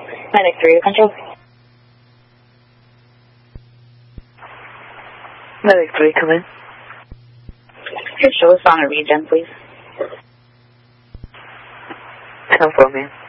Medic 3 control. Medic 3, come in. Show us on a regen, please. 10-4, man.